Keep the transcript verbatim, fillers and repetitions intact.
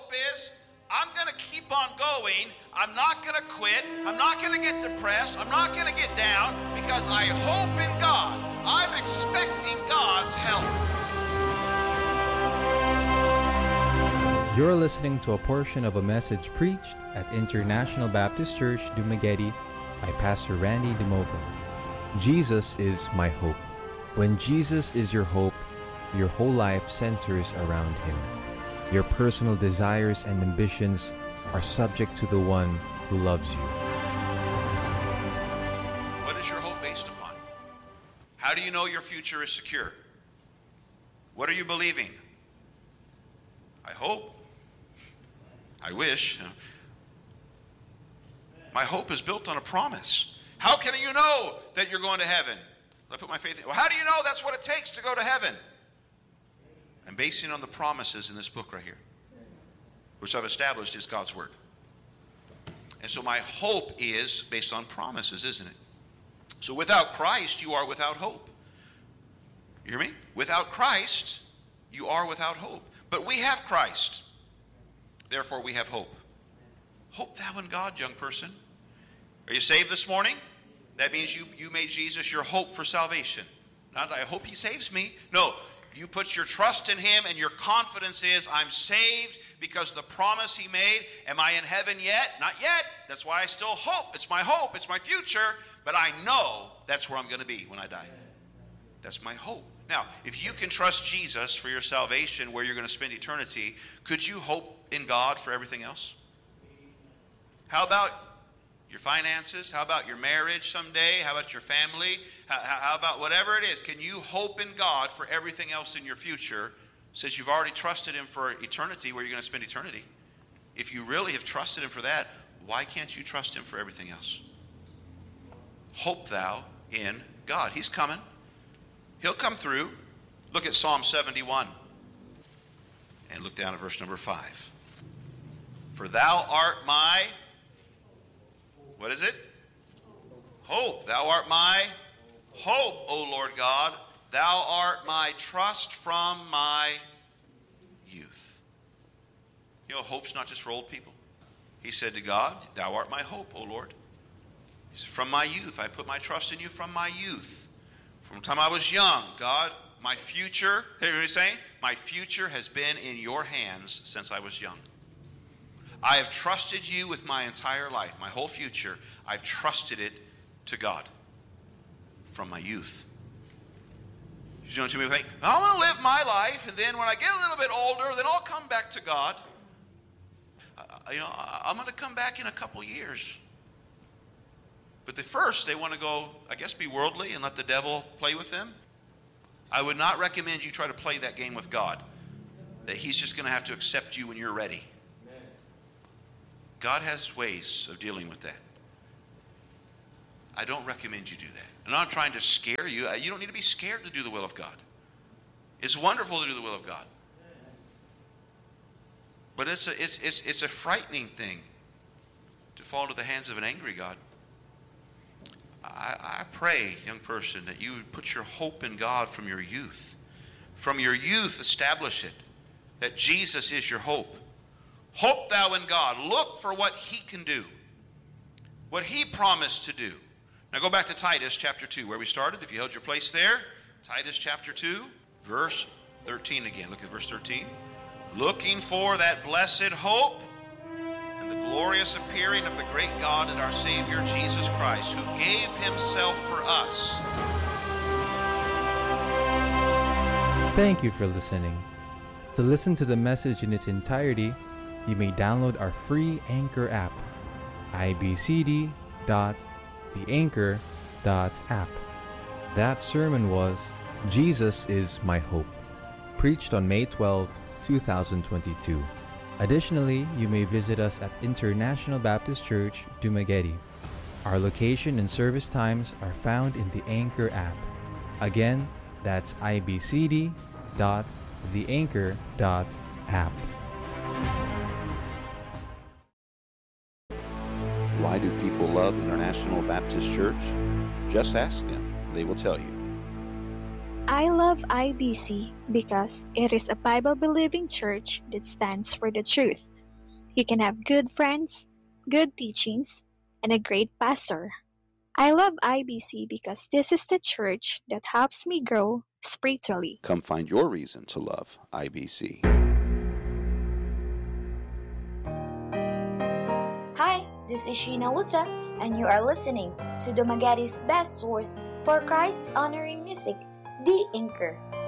hope is I'm going to keep on going. I'm not going to quit. I'm not going to get depressed. I'm not going to get down because I hope in God. I'm expecting God's help. You're listening to a portion of a message preached at International Baptist Church, Dumaguete by Pastor Randy DeMovo. Jesus is my hope. When Jesus is your hope, your whole life centers around Him. Your personal desires and ambitions are subject to the one who loves you. What is your hope based upon? How do you know your future is secure? What are you believing? I hope. I wish. My hope is built on a promise. How can you know that you're going to heaven? I put my faith in. Well, how do you know that's what it takes to go to heaven? I'm basing it on the promises in this book right here, which I've established is God's Word. And so my hope is based on promises, isn't it? So without Christ, you are without hope. You hear me? Without Christ, you are without hope. But we have Christ. Therefore, we have hope. Hope thou in God, young person. Are you saved this morning? That means you, you made Jesus your hope for salvation. Not, I hope He saves me. No. You put your trust in Him, and your confidence is, I'm saved because of the promise He made. Am I in heaven yet? Not yet. That's why I still hope. It's my hope. It's my future. But I know that's where I'm going to be when I die. That's my hope. Now, if you can trust Jesus for your salvation, where you're going to spend eternity, could you hope in God for everything else? How about your finances? How about your marriage someday? How about your family? How, how about whatever it is? Can you hope in God for everything else in your future, since you've already trusted Him for eternity, where you're going to spend eternity? If you really have trusted Him for that, why can't you trust Him for everything else? Hope thou in God. He's coming. He'll come through. Look at Psalm seventy-one. And look down at verse number five. For thou art my... What is it? Hope. Thou art my hope, O Lord God. Thou art my trust from my youth. You know, hope's not just for old people. He said to God, thou art my hope, O Lord. He said, from my youth, I put my trust in you from my youth. From the time I was young, God, my future, hear what he's saying? My future has been in your hands since I was young. I have trusted you with my entire life, my whole future. I've trusted it to God from my youth. You know, too many people think, I want to live my life, and then when I get a little bit older, then I'll come back to God. Uh, you know, I'm going to come back in a couple years. But the first, they want to go, I guess, be worldly and let the devil play with them. I would not recommend you try to play that game with God, that He's just going to have to accept you when you're ready. God has ways of dealing with that. I don't recommend you do that. I'm not trying to scare you. You don't need to be scared to do the will of God. It's wonderful to do the will of God. But it's a, it's, it's, it's a frightening thing to fall into the hands of an angry God. I, I pray, young person, that you would put your hope in God from your youth. From your youth, establish it, that Jesus is your hope. Hope thou in God. Look for what He can do, what He promised to do. Now go back to Titus chapter two, where we started. If you held your place there, Titus chapter two, verse thirteen again. Look at verse thirteen. Looking for that blessed hope and the glorious appearing of the great God and our Savior Jesus Christ, who gave Himself for us. Thank you for listening. To listen to the message in its entirety, you may download our free Anchor app, i b c d dot the anchor dot app. That sermon was Jesus is My Hope, preached on May twelfth, twenty twenty-two. Additionally, you may visit us at International Baptist Church, Dumaguete. Our location and service times are found in the Anchor app. Again, that's i b c d dot the anchor dot app. Why do people love International Baptist Church? Just ask them. They will tell you. I love I B C because it is a Bible-believing church that stands for the truth, You can have good friends, good teachings, and a great pastor. I love I B C because this is the church that helps me grow spiritually. Come find your reason to love I B C. Hi, this is Sheena Luta, and you are listening to Dumagati's best source for Christ-honoring music, The Anchor.